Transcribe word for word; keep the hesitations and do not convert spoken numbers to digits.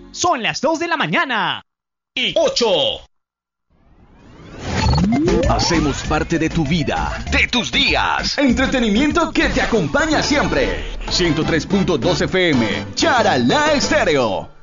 Son las dos de la mañana y ocho. Hacemos parte de tu vida, de tus días. Entretenimiento que te acompaña siempre. ciento tres punto dos F M, Charalá Estéreo.